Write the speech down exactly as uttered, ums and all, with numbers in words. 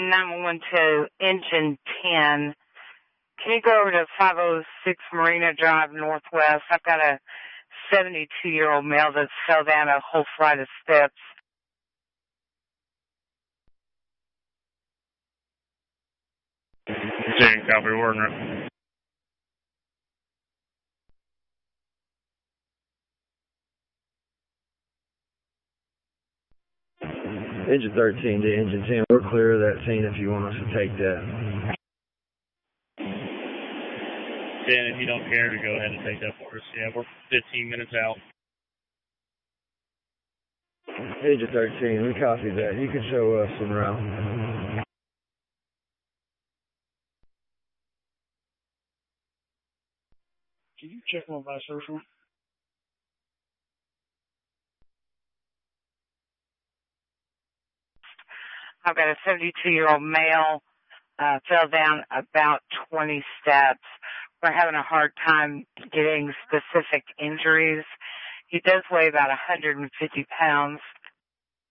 nine one one to Engine ten. Can you go over to five oh six Marina Drive Northwest? I've got a seventy-two-year-old male that fell down a whole flight of steps. ten, copy, ordinary. Engine thirteen to Engine ten, we're clear of that scene if you want us to take that. ten, if you don't care to go ahead and take that for us. Yeah, we're fifteen minutes out. Engine thirteen, we copy that. You can show us en route. Can you check my bisocial? I've got a seventy-two-year-old male, uh, fell down about twenty steps. We're having a hard time getting specific injuries. He does weigh about one hundred fifty pounds.